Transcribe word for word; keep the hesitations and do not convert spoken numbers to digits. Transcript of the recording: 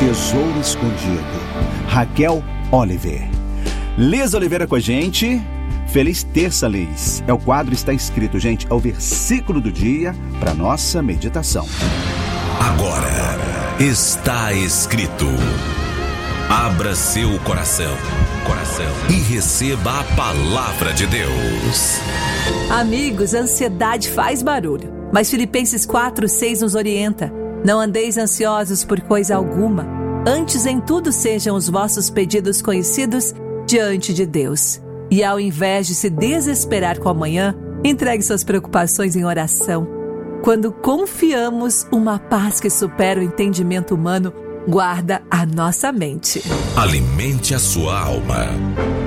Tesouro Escondido. Raquel Oliver. Liz Oliveira com a gente. Feliz terça, Liz. É o quadro Está Escrito, gente. É o versículo do dia para nossa meditação. Agora está escrito. Abra seu coração, coração e receba a palavra de Deus. Amigos, a ansiedade faz barulho, mas Filipenses quatro, seis nos orienta: não andeis ansiosos por coisa alguma, antes em tudo sejam os vossos pedidos conhecidos diante de Deus. E ao invés de se desesperar com o amanhã, entregue suas preocupações em oração. Quando confiamos, uma paz que supera o entendimento humano guarda a nossa mente. Alimente a sua alma.